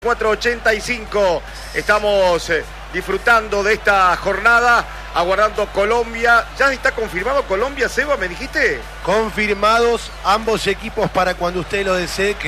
4:85. Estamos disfrutando de esta jornada, aguardando Colombia. ¿Ya está confirmado Colombia, Seba, me dijiste? Confirmados ambos equipos para cuando usted lo desee.